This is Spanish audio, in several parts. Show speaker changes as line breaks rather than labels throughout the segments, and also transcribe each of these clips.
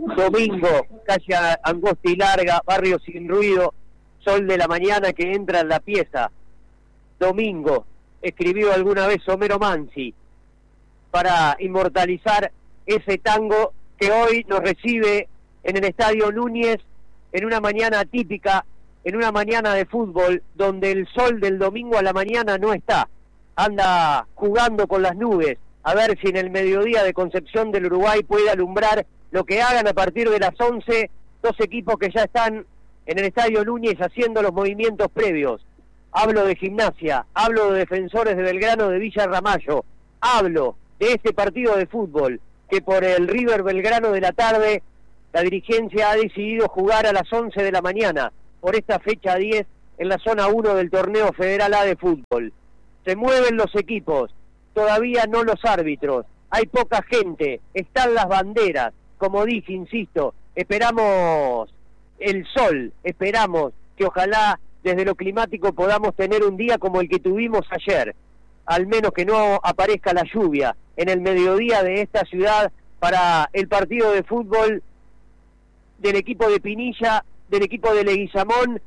Domingo, calle angosta y larga, barrio sin ruido, sol de la mañana que entra en la pieza. Domingo, escribió alguna vez Homero Mansi para inmortalizar ese tango que hoy nos recibe en el Estadio Núñez en una mañana atípica, en una mañana de fútbol donde el sol del domingo a la mañana no está, anda jugando con las nubes, a ver si en el mediodía de Concepción del Uruguay puede alumbrar lo que hagan a partir de las 11, dos equipos que ya están en el Estadio Núñez haciendo los movimientos previos. Hablo de Gimnasia, hablo de Defensores de Belgrano de Villa Ramallo, hablo de este partido de fútbol que por el River Belgrano de la tarde la dirigencia ha decidido jugar a las 11 de la mañana por esta fecha 10 en la zona 1 del torneo Federal A de fútbol. Se mueven los equipos, todavía no los árbitros, hay poca gente, están las banderas, como dije, insisto, esperamos el sol, esperamos que ojalá desde lo climático podamos tener un día como el que tuvimos ayer, al menos que no aparezca la lluvia en el mediodía de esta ciudad para el partido de fútbol del equipo de Pinilla, del equipo de Leguizamón,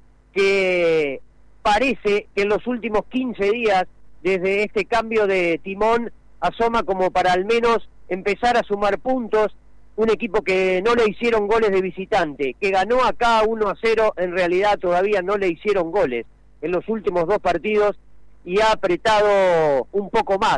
que parece que en los últimos 15 días, desde este cambio de timón, asoma como para al menos empezar a sumar puntos. Un equipo que no le hicieron goles de visitante, que ganó acá 1-0, en realidad todavía no le hicieron goles en los últimos dos partidos y ha apretado un poco más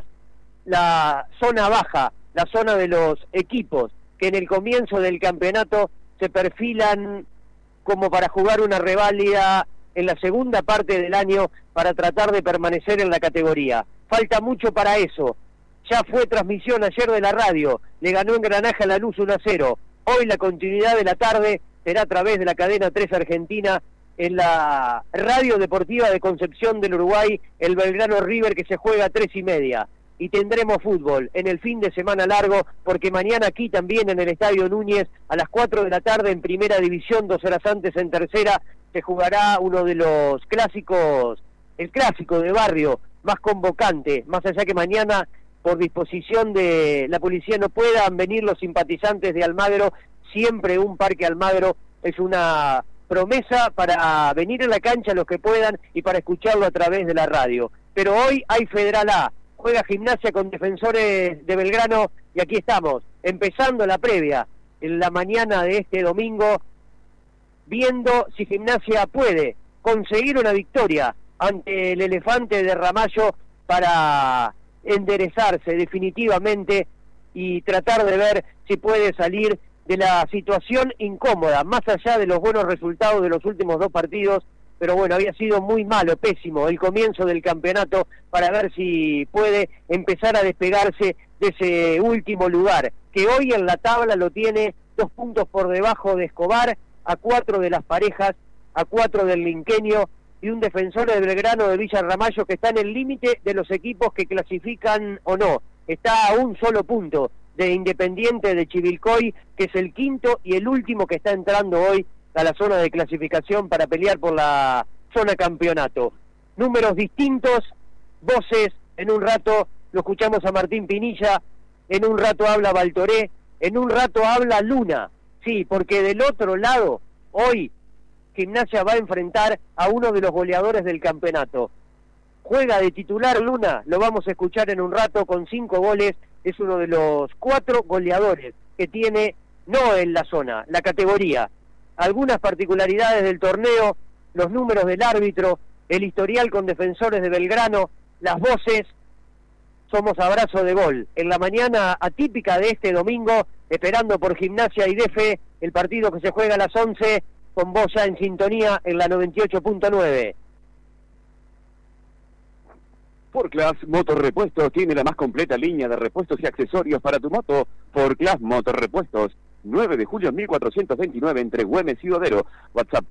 la zona baja, la zona de los equipos que en el comienzo del campeonato se perfilan como para jugar una reválida en la segunda parte del año para tratar de permanecer en la categoría. Falta mucho para eso. Ya fue transmisión ayer de la radio, le ganó Engranaje a Lanús 1-0. Hoy la continuidad de la tarde será a través de la cadena 3 Argentina en la radio deportiva de Concepción del Uruguay, el Belgrano River que se juega a 3:30. Y tendremos fútbol en el fin de semana largo, porque mañana aquí también en el Estadio Núñez, a las 4 de la tarde en Primera División, 2 horas antes en Tercera, se jugará uno de los clásicos, el clásico de barrio más convocante, más allá que mañana por disposición de la policía no puedan venir los simpatizantes de Almagro, siempre un Parque Almagro es una promesa para venir a la cancha los que puedan y para escucharlo a través de la radio. Pero hoy hay Federal A, juega Gimnasia con Defensores de Belgrano y aquí estamos, empezando la previa en la mañana de este domingo, viendo si Gimnasia puede conseguir una victoria ante el Elefante de Ramallo para enderezarse definitivamente y tratar de ver si puede salir de la situación incómoda, más allá de los buenos resultados de los últimos dos partidos, pero bueno, había sido muy malo, pésimo el comienzo del campeonato, para ver si puede empezar a despegarse de ese último lugar, que hoy en la tabla lo tiene 2 puntos por debajo de Escobar, a 4 de las parejas, a 4 del Linqueño, y un Defensor de Belgrano de Villa Ramallo que está en el límite de los equipos que clasifican o no. Está a un solo punto de Independiente de Chivilcoy, que es el quinto y el último que está entrando hoy a la zona de clasificación para pelear por la zona campeonato. Números distintos, voces, en un rato lo escuchamos a Martín Pinilla, en un rato habla Baltoré, en un rato habla Luna. Sí, porque del otro lado, hoy Gimnasia va a enfrentar a uno de los goleadores del campeonato. Juega de titular Luna, lo vamos a escuchar en un rato, con 5 goles, es uno de los 4 goleadores que tiene, no en la zona, la categoría. Algunas particularidades del torneo, los números del árbitro, el historial con Defensores de Belgrano, las voces, somos abrazo de gol. En la mañana atípica de este domingo, esperando por Gimnasia y Defe, el partido que se juega a las 11, con vos ya en sintonía en la 98.9.
Forclas Motorrepuestos tiene la más completa línea de repuestos y accesorios para tu moto. Forclas Motorrepuestos, 9 de julio 1429 entre Güemes y Odero. WhatsApp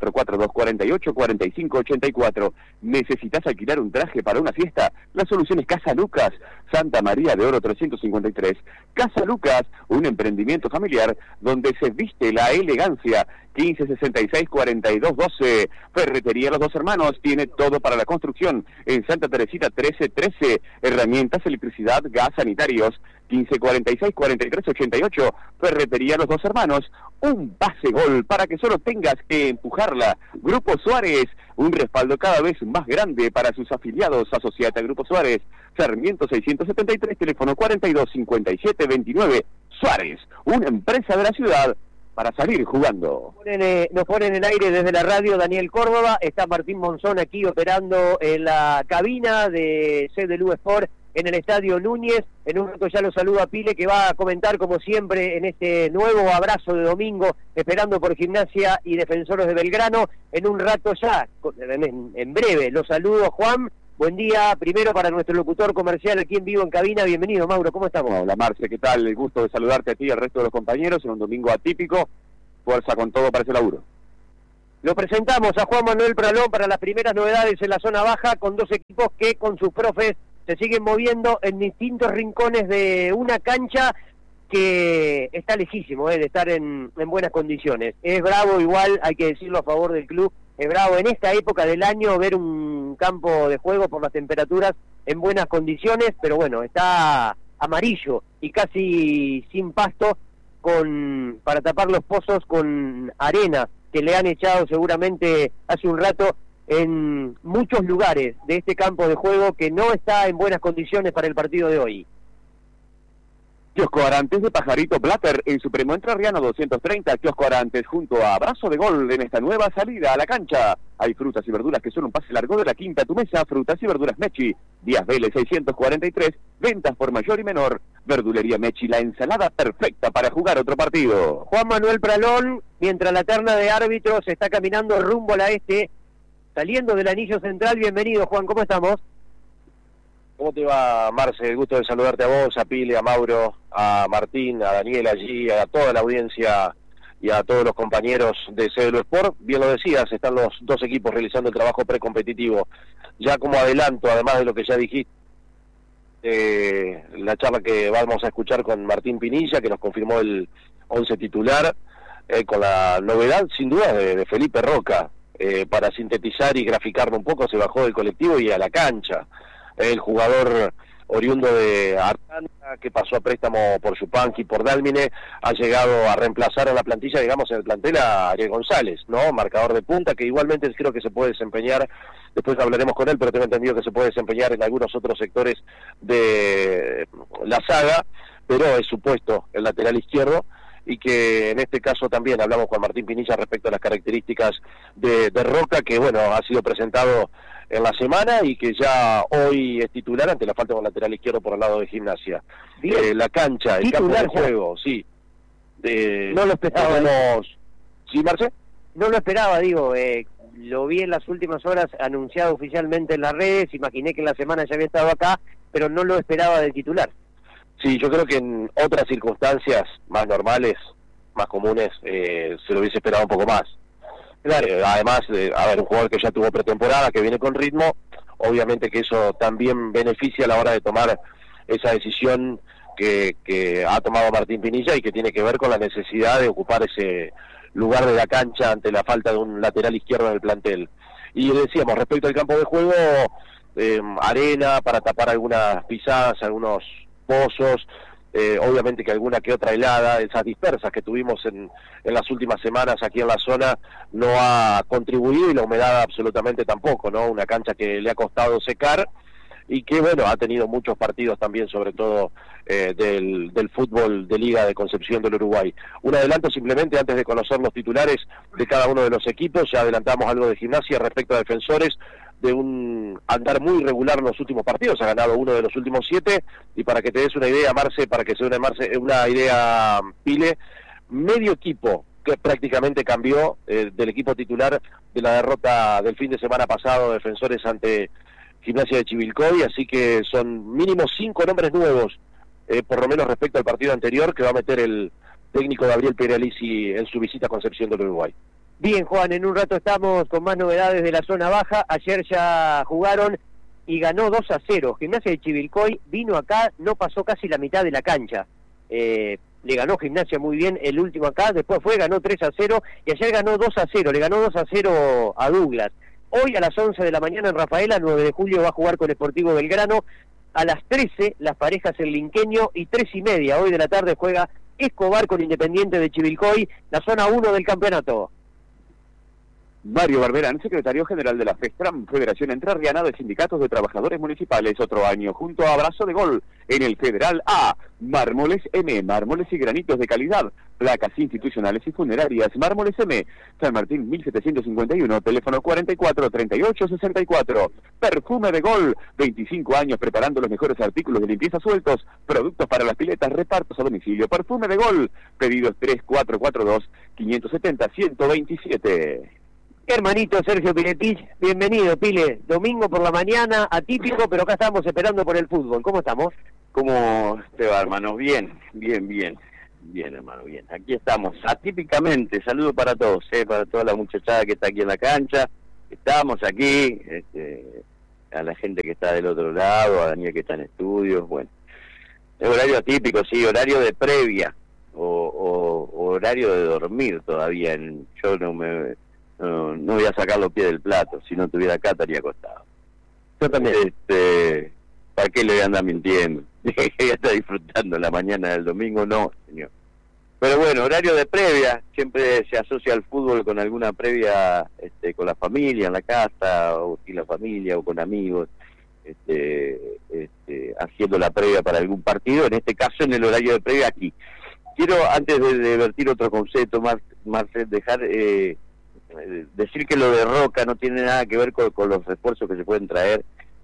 3442484584. ¿Necesitas alquilar un traje para una fiesta? La solución es Casa Lucas, Santa María de Oro 353. Casa Lucas, un emprendimiento familiar donde se viste la elegancia 1566-4212. Ferretería Los Dos Hermanos tiene todo para la construcción. En Santa Teresita 1313, herramientas, electricidad, gas, sanitarios. 1546-4388. Ferretería Los Dos Hermanos, un pase gol para que solo tengas que empujarla. Grupo Suárez, un respaldo cada vez más grande para sus afiliados. Asociate a Grupo Suárez, Sarmiento 673, teléfono 425729. Suárez, una empresa de la ciudad para salir jugando.
Nos ponen en aire desde la radio Daniel Córdoba, está Martín Monzón aquí operando en la cabina de CDLU Sport en el Estadio Núñez. En un rato ya lo saluda Pile, que va a comentar como siempre en este nuevo abrazo de domingo, esperando por Gimnasia y Defensores de Belgrano. En un rato ya, en breve, los saludo. Juan, buen día, primero para nuestro locutor comercial aquí en vivo en cabina. Bienvenido, Mauro, ¿cómo estamos?
Hola, Marce, ¿qué tal? El gusto de saludarte a ti y al resto de los compañeros en un domingo atípico. Fuerza con todo para ese laburo.
Lo presentamos a Juan Manuel Pralón para las primeras novedades en la zona baja, con dos equipos que con sus profes se siguen moviendo en distintos rincones de una cancha que está lejísimo de estar en buenas condiciones. Es bravo, igual hay que decirlo a favor del club, es bravo en esta época del año ver un campo de juego por las temperaturas en buenas condiciones, pero bueno, está amarillo y casi sin pasto, para tapar los pozos con arena que le han echado seguramente hace un rato en muchos lugares de este campo de juego que no está en buenas condiciones para el partido de hoy.
Kiosco Arantes de Pajarito Blatter en Supremo Entrerriano 230. Kiosco Arantes junto a Abrazo de Gol en esta nueva salida a la cancha. Hay frutas y verduras que son un pase largo de la quinta a tu mesa. Frutas y verduras Mechi, Díaz Vélez 643. Ventas por mayor y menor. Verdulería Mechi, la ensalada perfecta para jugar otro partido.
Juan Manuel Pralón, mientras la terna de árbitros está caminando rumbo a la este, saliendo del anillo central. Bienvenido, Juan, ¿cómo estamos?
¿Cómo te va, Marce? El gusto de saludarte a vos, a Pile, a Mauro, a Martín, a Daniel allí, a toda la audiencia y a todos los compañeros de CDLU Sport. Bien lo decías, están los dos equipos realizando el trabajo precompetitivo. Ya como adelanto, además de lo que ya dijiste, la charla que vamos a escuchar con Martín Pinilla, que nos confirmó el 11 titular, con la novedad, sin duda, de Felipe Roca. Para sintetizar y graficarlo un poco, se bajó del colectivo y a la cancha. El jugador oriundo de Artanda, que pasó a préstamo por Yupanqui, por Dálmine, ha llegado a reemplazar en la plantilla, digamos, en el plantel a Ariel González, ¿no? Marcador de punta, que igualmente creo que se puede desempeñar, después hablaremos con él, pero tengo entendido que se puede desempeñar en algunos otros sectores de la saga, pero es supuesto el lateral izquierdo, y que en este caso también hablamos con Martín Pinilla respecto a las características de Roca, que bueno, ha sido presentado en la semana y que ya hoy es titular ante la falta de un lateral izquierdo por el lado de Gimnasia. La cancha, el campo de juego, sí.
No lo esperaba.
¿Sí, Marce?
No lo esperaba, digo, lo vi en las últimas horas anunciado oficialmente en las redes, imaginé que en la semana ya había estado acá, pero no lo esperaba del titular.
Sí, yo creo que en otras circunstancias más normales, más comunes, se lo hubiese esperado un poco más. Claro, además, a ver, un jugador que ya tuvo pretemporada, que viene con ritmo, obviamente que eso también beneficia a la hora de tomar esa decisión que ha tomado Martín Pinilla y que tiene que ver con la necesidad de ocupar ese lugar de la cancha ante la falta de un lateral izquierdo en el plantel. Y decíamos, respecto al campo de juego, arena para tapar algunas pisadas, algunos pozos, obviamente que alguna que otra helada, esas dispersas que tuvimos en las últimas semanas aquí en la zona, no ha contribuido, y la humedad absolutamente tampoco, ¿no? Una cancha que le ha costado secar y que, bueno, ha tenido muchos partidos también, sobre todo del fútbol de Liga de Concepción del Uruguay. Un adelanto simplemente antes de conocer los titulares de cada uno de los equipos. Ya adelantamos algo de Gimnasia respecto a Defensores, de un andar muy irregular en los últimos partidos, ha ganado uno de los últimos 7, y para que te des una idea, Marce, para que se dé una idea, Pile, medio equipo que prácticamente cambió del equipo titular de la derrota del fin de semana pasado, Defensores ante Gimnasia de Chivilcoy, así que son mínimo 5 nombres nuevos, por lo menos respecto al partido anterior, que va a meter el técnico Gabriel Peralisi en su visita a Concepción del Uruguay.
Bien, Juan, en un rato estamos con más novedades de la zona baja. Ayer ya jugaron y ganó 2-0. Gimnasia de Chivilcoy vino acá, no pasó casi la mitad de la cancha. le ganó Gimnasia muy bien el último acá, después ganó 3-0 y ayer ganó 2-0, le ganó 2-0 a Douglas. Hoy a las 11 de la mañana en Rafaela, 9 de julio, va a jugar con Sportivo Belgrano. A las 13 las parejas El Linqueño y 3:30 hoy de la tarde juega Escobar con Independiente de Chivilcoy, la zona 1 del campeonato.
Mario Barberán, secretario general de la FESTRAM, Federación Entrerriana de Sindicatos de Trabajadores Municipales, otro año, junto a Abrazo de Gol, en el Federal A, Mármoles M, mármoles y granitos de calidad, placas institucionales y funerarias, Mármoles M, San Martín 1751, teléfono 443864, Perfume de Gol, 25 años preparando los mejores artículos de limpieza sueltos, productos para las piletas, repartos a domicilio, Perfume de Gol, pedidos 3442-570-127.
Hermanito Sergio Piletich, bienvenido, Pile. Domingo por la mañana, atípico, pero acá estamos esperando por el fútbol. ¿Cómo estamos?
¿Cómo te va, hermano? Bien, hermano, bien. Aquí estamos, atípicamente. Saludo para todos, para toda la muchachada que está aquí en la cancha. Estamos aquí, a la gente que está del otro lado, a Daniel que está en estudios. Bueno, es horario atípico, sí, horario de previa o horario de dormir todavía. Yo no voy a sacar los pies del plato. Si no estuviera acá estaría acostado.
Yo también.
¿Para qué le voy a andar mintiendo? Ya está disfrutando la mañana del domingo, no, señor. Pero bueno, horario de previa, siempre se asocia al fútbol con alguna previa, con la familia en la casa, o sin la familia, o con amigos, haciendo la previa para algún partido, en este caso en el horario de previa aquí. Quiero, antes de vertir otro concepto, Marcel, dejar... decir que lo de Roca no tiene nada que ver con los refuerzos que se pueden traer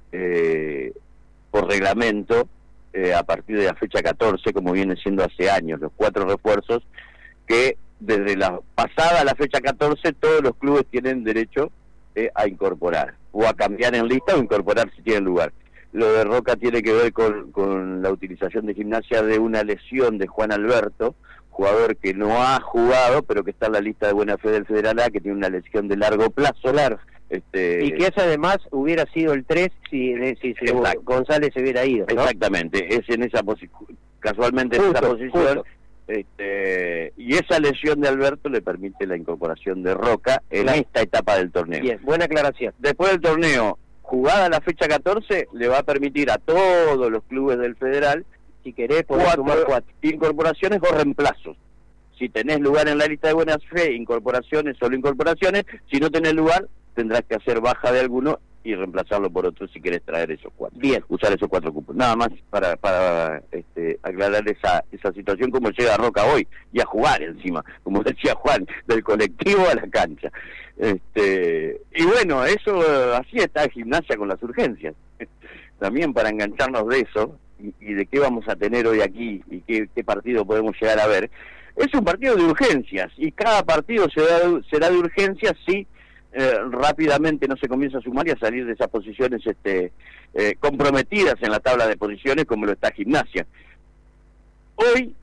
por reglamento a partir de la fecha 14, como viene siendo hace años, los 4 refuerzos que desde la pasada la fecha 14 todos los clubes tienen derecho a incorporar, o a cambiar en lista o incorporar si tienen lugar. Lo de Roca tiene que ver con la utilización de Gimnasia de una lesión de Juan Alberto, jugador que no ha jugado, pero que está en la lista de buena fe del Federal A, que tiene una lesión de largo plazo.
Y que ese además hubiera sido el 3 si González se hubiera ido, ¿no?
Exactamente, es en esa casualmente en esa posición. Y esa lesión de Alberto le permite la incorporación de Roca en esta etapa del torneo.
Bien, buena aclaración.
Después del torneo, jugada la fecha 14, le va a permitir a todos los clubes del Federal, si querés, poder sumar 4 incorporaciones o reemplazos. Si tenés lugar en la lista de buena fe, incorporaciones, solo incorporaciones. Si no tenés lugar, tendrás que hacer baja de alguno y reemplazarlo por otro si querés traer esos 4.
Bien.
Usar esos 4 cupos. Nada más para aclarar esa situación, como llega Roca hoy, y a jugar encima, como decía Juan, del colectivo a la cancha. Y bueno, eso así está Gimnasia con las urgencias. También para engancharnos de eso, y de qué vamos a tener hoy aquí, y qué partido podemos llegar a ver, es un partido de urgencias, y cada partido será de urgencias si rápidamente no se comienza a sumar y a salir de esas posiciones comprometidas en la tabla de posiciones como lo está Gimnasia. Hoy,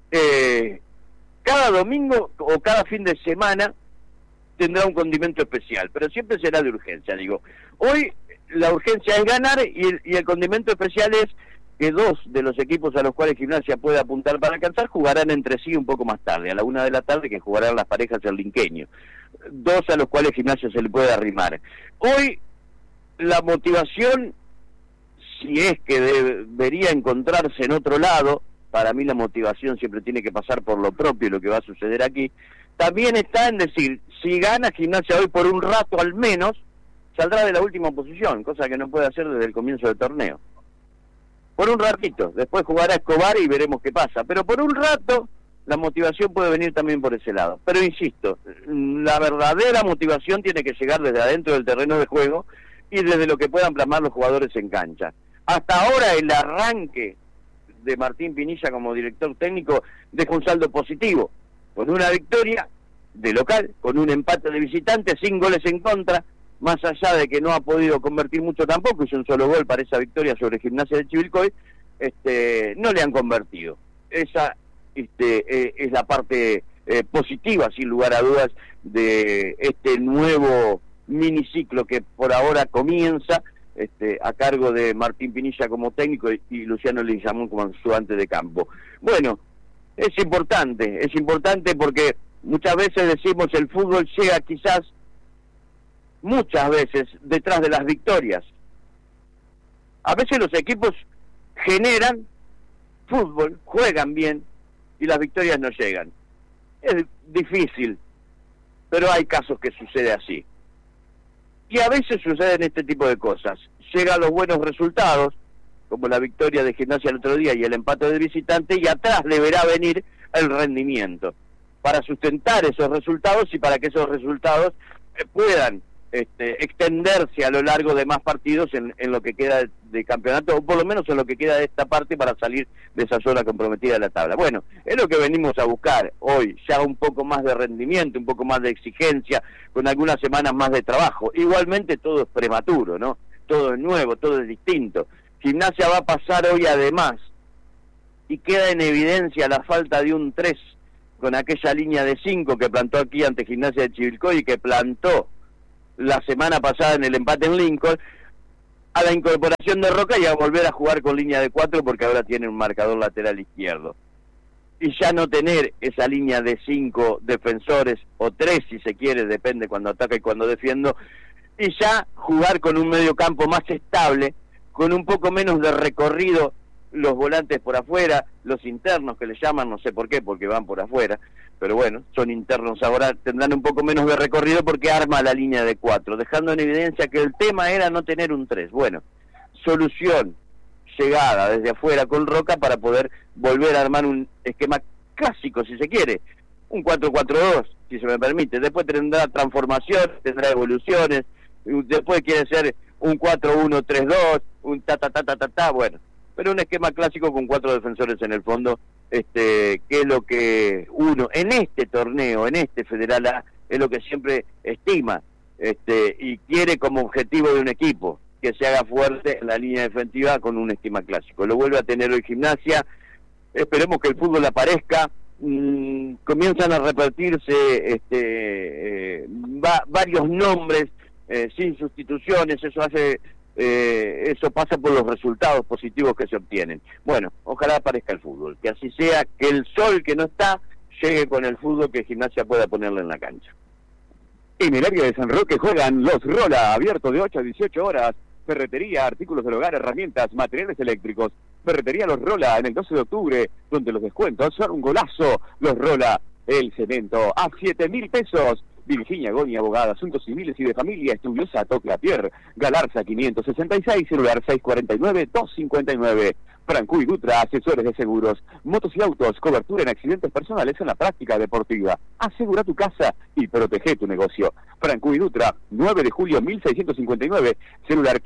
cada domingo o cada fin de semana tendrá un condimento especial, pero siempre será de urgencia, digo. Hoy la urgencia es ganar y el condimento especial es que 2 de los equipos a los cuales Gimnasia puede apuntar para alcanzar jugarán entre sí un poco más tarde, a la 1 de la tarde, que jugarán las parejas El Linqueño. 2 a los cuales Gimnasia se le puede arrimar. Hoy la motivación, si es que debería encontrarse en otro lado, para mí la motivación siempre tiene que pasar por lo propio y lo que va a suceder aquí, también está en decir, si gana Gimnasia hoy por un rato al menos, saldrá de la última posición, cosa que no puede hacer desde el comienzo del torneo. Por un ratito, después jugará Escobar y veremos qué pasa, pero por un rato la motivación puede venir también por ese lado. Pero insisto, la verdadera motivación tiene que llegar desde adentro del terreno de juego y desde lo que puedan plasmar los jugadores en cancha. Hasta ahora el arranque de Martín Pinilla como director técnico deja un saldo positivo, con una victoria de local, con un empate de visitante, sin goles en contra, más allá de que no ha podido convertir mucho tampoco, hizo un solo gol para esa victoria sobre Gimnasia de Chivilcoy, no le han convertido. Esa es la parte positiva, sin lugar a dudas, de este nuevo miniciclo que por ahora comienza, a cargo de Martín Pinilla como técnico y Luciano Leguizamón como ayudante de campo. Bueno, es importante porque muchas veces decimos el fútbol llega quizás, muchas veces, detrás de las victorias. A veces los equipos generan fútbol, juegan bien y las victorias no llegan. Es difícil, pero hay casos que sucede así. Y a veces suceden este tipo de cosas. Llegan los buenos resultados, como la victoria de Gimnasia el otro día y el empate del visitante, y atrás deberá venir el rendimiento para sustentar esos resultados y para que esos resultados puedan extenderse a lo largo de más partidos en lo que queda de campeonato, o por lo menos en lo que queda de esta parte, para salir de esa zona comprometida de la tabla. Bueno, es lo que venimos a buscar hoy, ya un poco más de rendimiento, un poco más de exigencia, con algunas semanas más de trabajo. Igualmente todo es prematuro, ¿no? Todo es nuevo, todo es distinto. Gimnasia va a pasar hoy además, y queda en evidencia la falta de un 3 con aquella línea de 5 que plantó aquí ante Gimnasia de Chivilcoy y que plantó la semana pasada en el empate en Lincoln, a la incorporación de Roca y a volver a jugar con línea de 4 porque ahora tiene un marcador lateral izquierdo. Y ya no tener esa línea de 5 defensores, o 3 si se quiere, depende cuando ataca y cuando defiendo, y ya jugar con un medio campo más estable, con un poco menos de recorrido, los volantes por afuera, los internos que le llaman, no sé por qué, porque van por afuera, pero bueno, son internos ahora, tendrán un poco menos de recorrido porque arma la línea de 4, dejando en evidencia que el tema era no tener un 3. Bueno, solución, llegada desde afuera con Roca para poder volver a armar un esquema clásico, si se quiere, un 4-4-2, si se me permite. Después tendrá transformaciones, tendrá evoluciones, después quiere ser un 4-1-3-2, un ta-ta-ta-ta-ta-ta, bueno, pero un esquema clásico con 4 defensores en el fondo, que es lo que uno en este torneo, en este Federal A, es lo que siempre estima y quiere como objetivo de un equipo, que se haga fuerte en la línea defensiva con un esquema clásico. Lo vuelve a tener hoy Gimnasia, esperemos que el fútbol aparezca. Comienzan a repartirse varios nombres sin sustituciones, eso pasa por los resultados positivos que se obtienen. Bueno, ojalá aparezca el fútbol, que así sea, que el sol que no está llegue con el fútbol que Gimnasia pueda ponerle en la cancha.
En el área de San Roque juegan los Rola, abierto de 8 a 18 horas. Ferretería, artículos del hogar, herramientas, materiales eléctricos. Ferretería Los Rola en el 12 de octubre, donde los descuentos son un golazo. Los Rola, el cemento a 7.000 pesos. Virginia Goni, abogada, asuntos civiles y de familia, estudiosa Toclapier, Galarza 566, celular 649-259. Francu y Dutra, asesores de seguros, motos y autos, cobertura en accidentes personales en la práctica deportiva. Asegura tu casa y protege tu negocio. Francu y Dutra, 9 de julio 1659, celular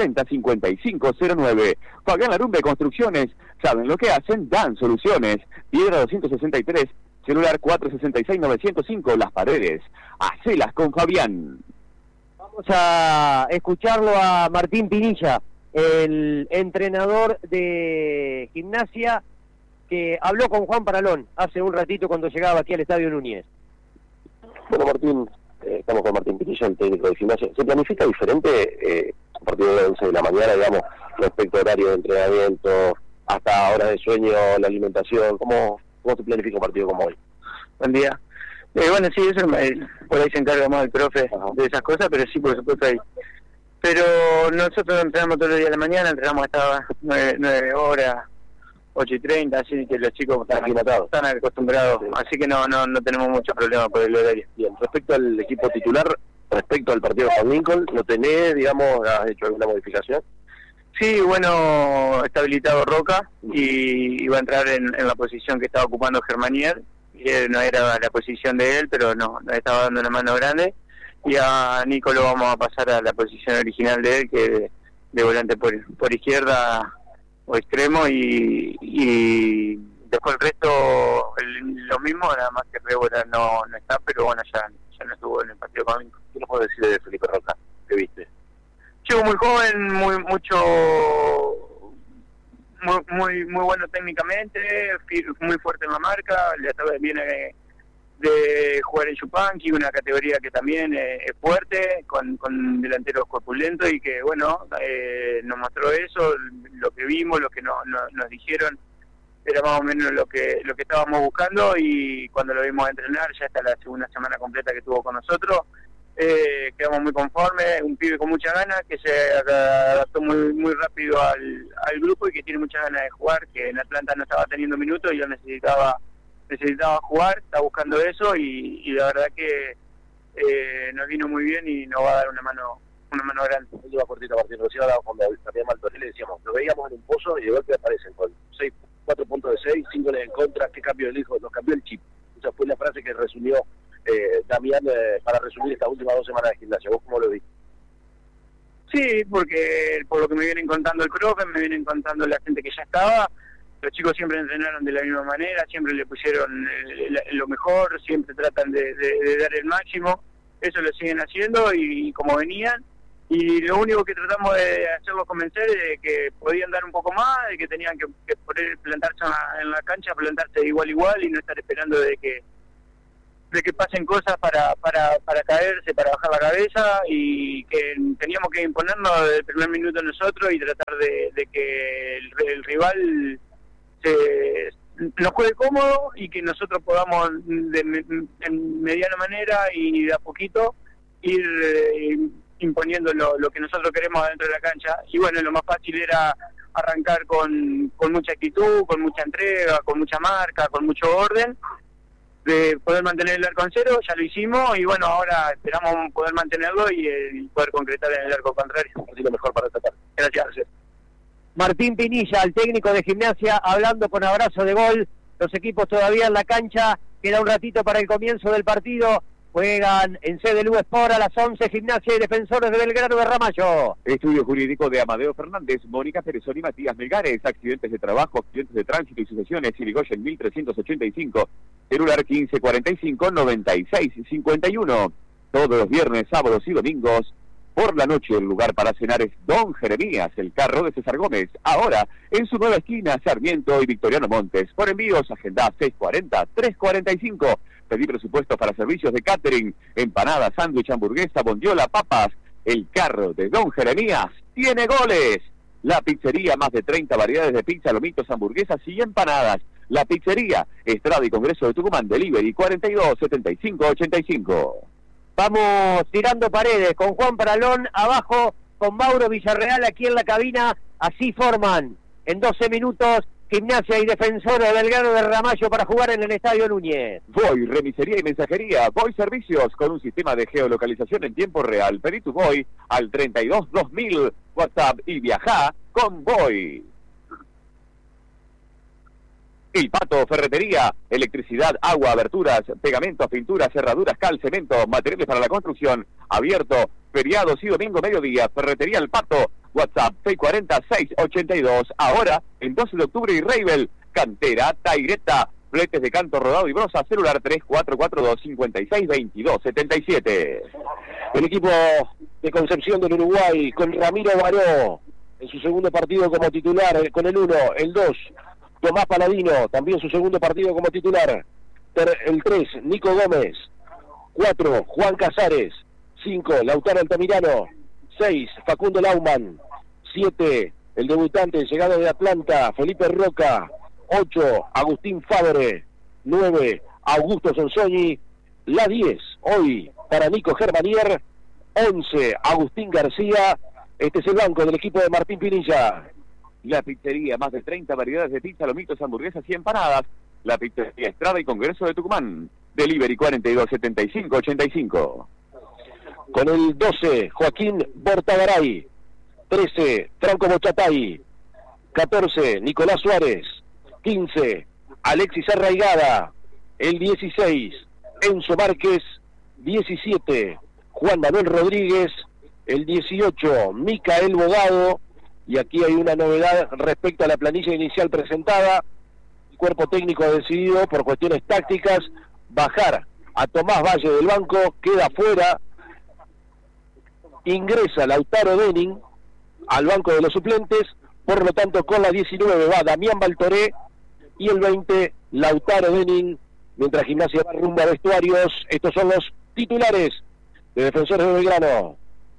1540-5509. Fabián Larumbe Construcciones, saben lo que hacen, dan soluciones. Piedra 263, celular 466-905, Las Paredes. Hacelas con Fabián.
Vamos a escucharlo a Martín Pinilla, el entrenador de Gimnasia, que habló con Juan Paralón hace un ratito cuando llegaba aquí al Estadio Núñez.
Bueno, Martín, estamos con Martín Pinilla, el técnico de Gimnasia. ¿Se planifica diferente a partir de las 11 de la mañana, digamos, respecto a horario de entrenamiento, hasta horas de sueño, la alimentación? ¿Cómo se planifica un partido como hoy?
Buen día. Bueno, sí, eso por ahí se encarga más el profe de esas cosas, pero sí, por supuesto ahí. Pero nosotros entrenamos todos los días de la mañana, entrenamos hasta 9 horas, 8:30, así que los chicos están acostumbrados, así que no tenemos mucho problema por el horario.
Bien, respecto al equipo titular, respecto al partido con Lincoln, ¿lo tenés, digamos, has hecho alguna modificación?
Sí, bueno, está habilitado Roca y va a entrar en la posición que estaba ocupando Germanier, que no era la posición de él, pero no estaba dando una mano grande. Y a Nico lo vamos a pasar a la posición original de él, que de volante por izquierda o extremo, y después el resto lo mismo, nada más que Rébora no está, pero bueno, ya no estuvo en el partido con Nico.
¿Qué nos puedes decir de Felipe Roca? ¿Qué viste?
Chico muy joven, muy bueno técnicamente, muy fuerte en la marca, viene de jugar en Yupanqui, una categoría que también es fuerte, con delanteros corpulentos, y que bueno, nos mostró eso, lo que vimos, lo que nos dijeron era más o menos lo que estábamos buscando, y cuando lo vimos entrenar, ya está la segunda semana completa que estuvo con nosotros, quedamos muy conformes. Un pibe con muchas ganas, que se adaptó muy rápido al grupo y que tiene muchas ganas de jugar, que en Atlanta no estaba teniendo minutos y yo necesitaba jugar, está buscando eso, y la verdad que nos vino muy bien y nos va a dar una mano grande.
Última cortita, Martín, recién hablaba cuando también Maltoré, le decíamos, lo veíamos en un pozo y de golpe aparecen con 4 puntos de 6, 5 en contra, ¿qué cambio el hijo? Nos cambió el chip. Esa fue la frase que resumió Damián para resumir estas últimas 2 semanas de gimnasia. ¿Vos cómo lo viste?
Sí, porque por lo que me vienen contando el profe, me vienen contando la gente que ya estaba, los chicos siempre entrenaron de la misma manera, siempre le pusieron lo mejor, siempre tratan de dar el máximo, eso lo siguen haciendo y como venían, y lo único que tratamos de hacerlos convencer es de que podían dar un poco más, de que tenían que poder plantarse en la cancha, plantarse igual y no estar esperando de que pasen cosas para caerse, para bajar la cabeza, y que teníamos que imponernos desde el primer minuto nosotros y tratar de que el rival nos juegue cómodo y que nosotros podamos en mediana manera y de a poquito ir imponiendo lo que nosotros queremos dentro de la cancha. Y bueno, lo más fácil era arrancar con mucha actitud, con mucha entrega, con mucha marca, con mucho orden, de poder mantener el arco en cero. Ya lo hicimos y bueno, ahora esperamos poder mantenerlo y poder concretar en el arco contrario.
Así lo mejor para esta tarde.
Gracias.
Martín Pinilla, el técnico de Gimnasia, hablando con Abrazo de Gol. Los equipos todavía en la cancha, queda un ratito para el comienzo del partido. Juegan en CDLU Sport a las 11, Gimnasia y Defensores de Belgrano de Ramallo.
Estudio jurídico de Amadeo Fernández, Mónica Perezón y Matías Melgares. Accidentes de trabajo, accidentes de tránsito y sucesiones. Irigoyen 1385. Celular 1545-9651. Todos los viernes, sábados y domingos. Por la noche, el lugar para cenar es Don Jeremías, el carro de César Gómez. Ahora, en su nueva esquina, Sarmiento y Victoriano Montes. Por envíos, agenda 640-345. Pedí presupuesto para servicios de catering, empanadas, sándwich, hamburguesa, bondiola, papas. El carro de Don Jeremías tiene goles. La pizzería, más de 30 variedades de pizza, lomitos, hamburguesas y empanadas. La pizzería, Estrada y Congreso de Tucumán, delivery 42-75-85.
Vamos tirando paredes con Juan Paralón, abajo con Mauro Villarreal aquí en la cabina. Así forman en 12 minutos Gimnasia y Defensores de Belgrano de Ramallo para jugar en el Estadio Núñez.
Voy, remisería y mensajería. Voy Servicios, con un sistema de geolocalización en tiempo real. Pedí tu Voy al 32-2000, WhatsApp, y viajá con Voy. El Pato, ferretería, electricidad, agua, aberturas, pegamentos, pinturas, cerraduras, cal, cemento, materiales para la construcción, abierto, feriados y domingo mediodía. Ferretería El Pato, WhatsApp 640-682, ahora en 12 de octubre y Reibel, Cantera, Taireta, fletes de canto, rodado y brosa, celular 3442-5622-77.
El equipo de Concepción del Uruguay con Ramiro Baró en su segundo partido como titular, con el 1, el 2, Tomás Paladino, también su segundo partido como titular. El 3, Nico Gómez. 4, Juan Casares. 5, Lautaro Altamirano. 6, Facundo Lauman. 7, el debutante llegado de Atlanta, Felipe Roca. 8, Agustín Fabre. 9, Augusto Sonsoni. La 10, hoy, para Nico Germanier. 11, Agustín García. Este es el banco del equipo de Martín Pinilla.
La pizzería, más de 30 variedades de pizza, lomitos, hamburguesas y empanadas. La pizzería Estrada y Congreso de Tucumán. Delivery 42-75-85.
Con el 12, Joaquín Bortagaray. 13, Franco Bochatay. 14, Nicolás Suárez. 15, Alexis Arraigada. El 16, Enzo Márquez. 17, Juan Manuel Rodríguez. El 18, Micael Bogado. Y aquí hay una novedad respecto a la planilla inicial presentada. El cuerpo técnico ha decidido, por cuestiones tácticas, bajar a Tomás Valle del banco, queda fuera. Ingresa Lautaro Denning al banco de los suplentes, por lo tanto con la 19 va Damián Baltoré y el 20 Lautaro Denning, mientras Gimnasia va rumbo a vestuarios. Estos son los titulares de Defensores de Belgrano.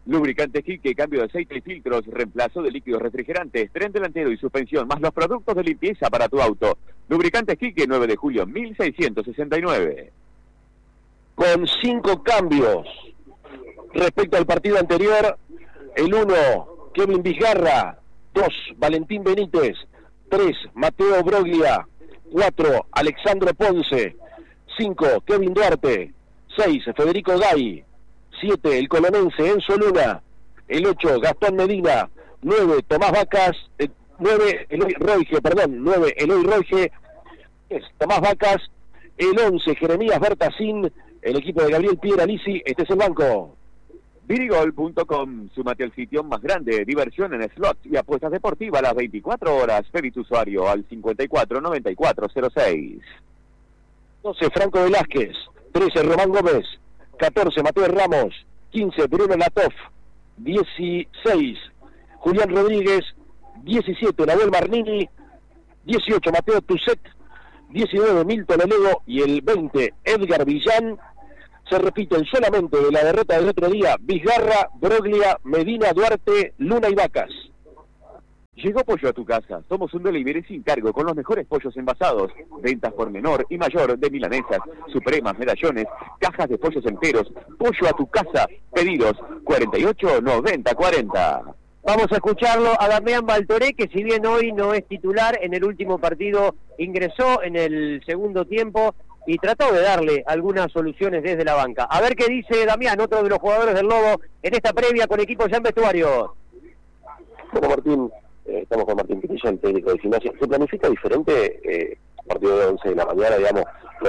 Lubricantes Quique, cambio de aceite y filtros, reemplazo de líquidos refrigerantes, tren delantero y suspensión, más los productos de limpieza para tu auto. Lubricantes Quique, 9 de julio, 1669.
Con 5 cambios respecto al partido anterior. El 1, Kevin Vizgarra. 2, Valentín Benítez. 3, Mateo Broglia. 4, Alexandro Ponce. 5, Kevin Duarte. 6, Federico Gay. 7, el colonense Enzo Luna. El 8, Gastón Medina. 9, Tomás Vacas. 9, Eloy Roige. Tomás Vacas. El 11, Jeremías Bertacín. El equipo de Gabriel Pieralisi. Este es el banco.
Virigol.com, súmate al sitio más grande, diversión en slots y apuestas deportivas las 24 horas. Pedí tu usuario al 549406.
12, Franco Velázquez. 13, Román Gómez. 14, Mateo Ramos. 15, Bruno Latov. 16, Julián Rodríguez. 17, Nahuel Marnini. 18, Mateo Tuset. 19, Milton Olego. Y el 20, Edgar Villán. Se repiten solamente de la derrota del otro día: Vizgarra, Broglia, Medina, Duarte, Luna y Vacas.
Llegó Pollo a tu casa. Somos un delivery sin cargo con los mejores pollos envasados. Ventas por menor y mayor de milanesas, supremas, medallones, cajas de pollos enteros. Pollo a tu casa. Pedidos 48 90 40.
Vamos a escucharlo a Damián Baltoré, que si bien hoy no es titular, en el último partido ingresó en el segundo tiempo y trató de darle algunas soluciones desde la banca. A ver qué dice Damián, otro de los jugadores del Lobo, en esta previa con equipo ya en vestuario.
Bueno, Martín, estamos con Martín Pitilla, el técnico de Gimnasia. ¿Se planifica diferente partido de 11 de la mañana, digamos?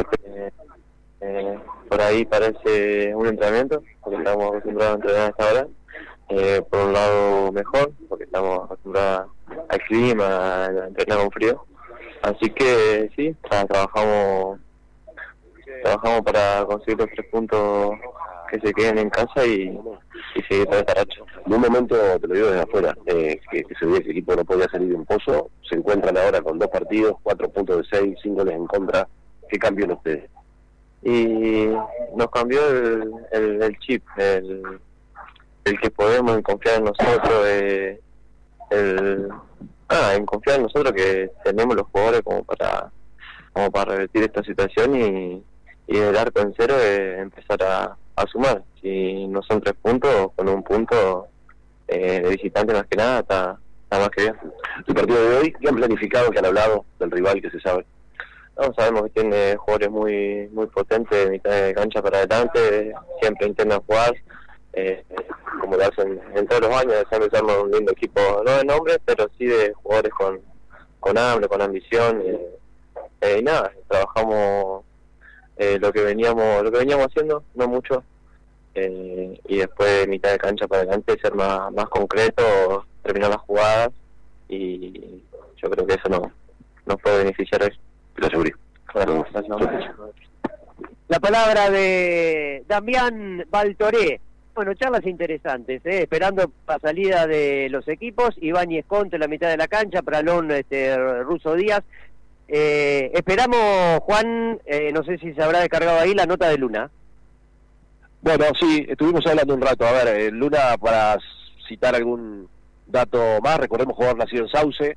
Por ahí parece un entrenamiento, porque estamos acostumbrados a entrenar a esta hora. Por un lado mejor, porque estamos acostumbrados al clima, a entrenar con frío. Así que sí, trabajamos para conseguir los 3 puntos que se queden en casa y seguir para esta racha.
En un momento, te lo digo desde afuera, que se veía que el equipo no podía salir de un pozo. Se encuentran ahora con 2 partidos, 4 puntos de 6, 5 goles en contra. ¿Qué cambió en ustedes?
Y nos cambió el chip, el que podemos confiar en nosotros, en confiar en nosotros, que tenemos los jugadores como para revertir esta situación y del arco en cero empezar a sumar. Si no son 3 puntos, con un punto de visitante más que nada está más que bien.
El partido de hoy, ¿qué han planificado, que han hablado del rival que se sabe?
No, sabemos que tiene jugadores muy muy potentes de mitad de cancha para adelante, siempre intentan jugar, como lo hacen en todos los años. Siempre somos un lindo equipo, no de nombres, pero sí de jugadores con hambre, con ambición, y nada, trabajamos lo que veníamos haciendo, no mucho, y después de mitad de cancha para adelante ser más concreto, terminar las jugadas, y yo creo que eso nos puede beneficiar hoy.
Lo aseguro.
Claro,
La palabra de Damián Baltoré. Bueno, charlas interesantes, esperando la salida de los equipos. Ibáñez Conte en la mitad de la cancha, Pralón, Russo Díaz. Esperamos, Juan, no sé si se habrá descargado ahí la nota de Luna.
Bueno, sí, estuvimos hablando un rato. A ver, Luna, para citar algún dato más, recordemos jugador nacido en Sauce,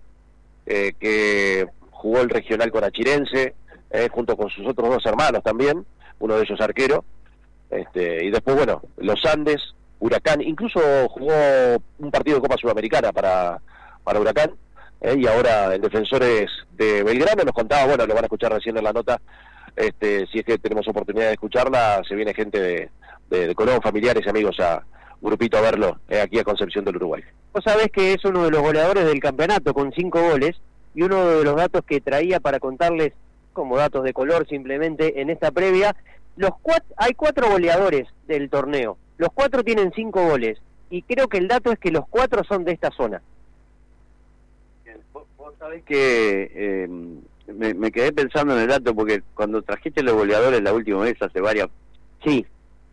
que jugó el regional con Achirense, junto con sus otros 2 hermanos también, uno de ellos arquero, y después, bueno, los Andes, Huracán, incluso jugó un partido de Copa Sudamericana para Huracán, y ahora en Defensores de Belgrano. Nos contaba, bueno, lo van a escuchar recién en la nota, si es que tenemos oportunidad de escucharla, se viene gente de Colón, familiares y amigos a grupito a verlo, aquí a Concepción del Uruguay.
Vos sabés que es uno de los goleadores del campeonato con 5 goles, y uno de los datos que traía para contarles, como datos de color simplemente en esta previa, hay 4 goleadores del torneo, los 4 tienen 5 goles, y creo que el dato es que los 4 son de esta zona.
Vos sabés que me quedé pensando en el dato, porque cuando trajiste los goleadores la última vez, hace varias,
sí,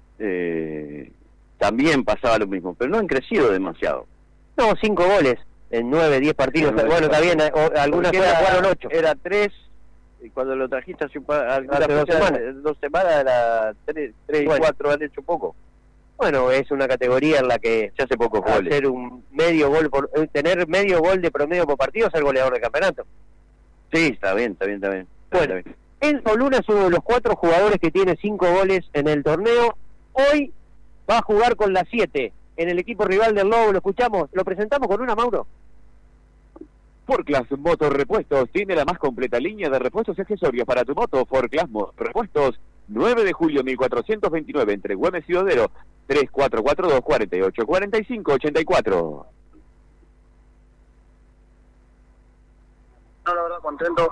también pasaba lo mismo, pero no han crecido demasiado.
No, 5 goles en 9, 10 partidos, bueno, está bien, algunas jugaron 8.
Era 3, y cuando lo trajiste hace
2 semanas.
2 semanas era 3 y 4, han hecho poco.
Bueno, es una categoría en la que
Se hace pocos goles.
hacer un medio gol tener medio gol de promedio por partido es el goleador del campeonato.
Sí, está bien.
Bueno,
Está bien.
Enzo Luna es uno de los 4 jugadores que tiene 5 goles en el torneo. Hoy va a jugar con la 7 en el equipo rival del Lobo. Lo escuchamos, lo presentamos con una, Mauro.
Forclas Motor Repuestos tiene la más completa línea de repuestos y accesorios para tu moto. Forclas Motor Repuestos, 9 de julio 1429, entre Güemes y Odero, 3442-4845-84.
No, la verdad, contento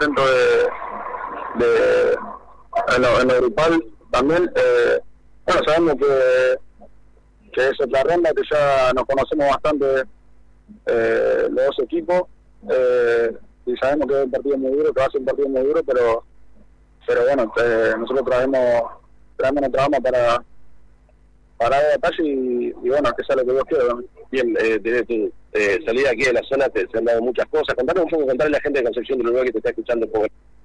en lo grupal también. Bueno, sabemos que es otra ronda, que ya nos conocemos bastante los dos equipos, y sabemos que es un partido muy duro, que va a ser un partido muy duro, pero bueno, nosotros traemos nuestra alma para la batalla y bueno, que sea lo que Dios quiera.
Bien, desde tu salida aquí de la zona se han dado muchas cosas. Contanos a la gente de Concepción del Uruguay que te está escuchando.